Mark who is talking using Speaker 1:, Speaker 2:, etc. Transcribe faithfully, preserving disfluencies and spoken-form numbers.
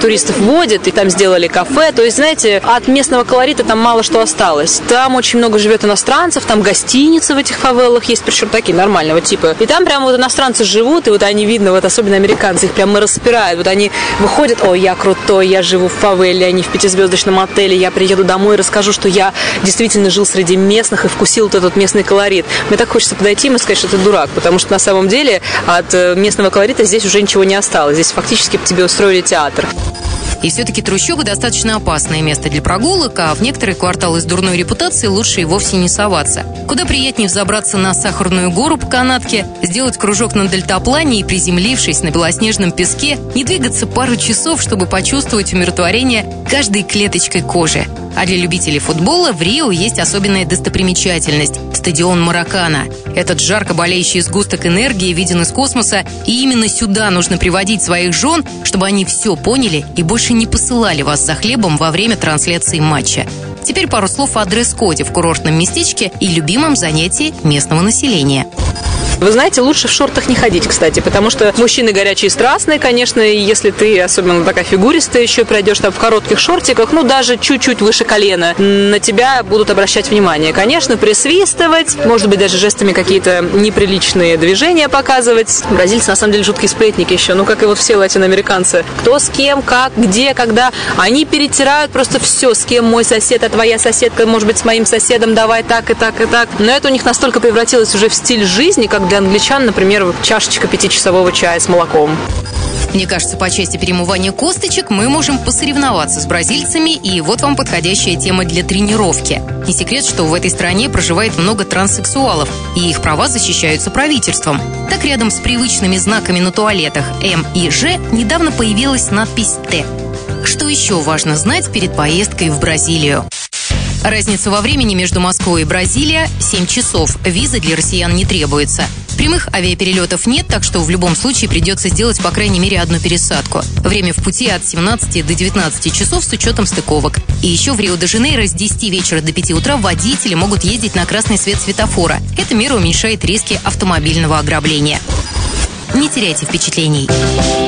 Speaker 1: туристов водит, и там сделали кафе. То есть, знаете, от местного колорита там мало что осталось. Там очень много живет иностранцев, там гостиницы в этих фавелах есть, причем такие нормального типа. И там прямо вот иностранцы живут, и вот они, видно, вот особенно американцы, их прямо распирают. Вот они выходят: ой, я крутой, я живу в фавеле, они в пятизвездочном отеле, я приеду домой и расскажу, что я действительно жил среди местных и вкусил вот этот местный колорит. Мне так хочется подойти им и сказать, что ты дурак, потому что на самом деле от местного колорита здесь уже ничего не осталось. Здесь фактически тебе устроили театр.
Speaker 2: И все-таки трущобы достаточно опасное место для прогулок, а в некоторые кварталы с дурной репутацией лучше и вовсе не соваться. Куда приятнее взобраться на Сахарную гору по канатке, сделать кружок на дельтаплане и, приземлившись на белоснежном песке, не двигаться пару часов, чтобы почувствовать умиротворение каждой клеточкой кожи. А для любителей футбола в Рио есть особенная достопримечательность – стадион Маракана. Этот жарко болеющий сгусток энергии виден из космоса, и именно сюда нужно приводить своих жен, чтобы они все поняли и больше не посылали вас за хлебом во время трансляции матча. Теперь пару слов о дресс-коде в курортном местечке и любимом занятии местного населения.
Speaker 1: Вы знаете, лучше в шортах не ходить, кстати, потому что мужчины горячие и страстные, конечно, и если ты, особенно такая фигуристая, еще пройдешь там в коротких шортиках, ну, даже чуть-чуть выше колена, на тебя будут обращать внимание. Конечно, присвистывать, может быть, даже жестами какие-то неприличные движения показывать. Бразильцы, на самом деле, жуткие сплетники еще, ну, как и вот все латиноамериканцы. Кто с кем, как, где, когда. Они перетирают просто все, с кем мой сосед, а твоя соседка, может быть, с моим соседом, давай так и так и так. Но это у них настолько превратилось уже в стиль жизни, как для англичан, например, чашечка пятичасового чая с молоком.
Speaker 2: Мне кажется, по части перемывания косточек мы можем посоревноваться с бразильцами, и вот вам подходящая тема для тренировки. Не секрет, что в этой стране проживает много транссексуалов, и их права защищаются правительством. Так, рядом с привычными знаками на туалетах М и Ж недавно появилась надпись Т. Что еще важно знать перед поездкой в Бразилию? Разница во времени между Москвой и Бразилией – семь часов. Виза для россиян не требуется. Прямых авиаперелетов нет, так что в любом случае придется сделать по крайней мере одну пересадку. Время в пути от семнадцати до девятнадцати часов с учетом стыковок. И еще в Рио-де-Жанейро с десяти вечера до пяти утра водители могут ездить на красный свет светофора. Эта мера уменьшает риски автомобильного ограбления. Не теряйте впечатлений.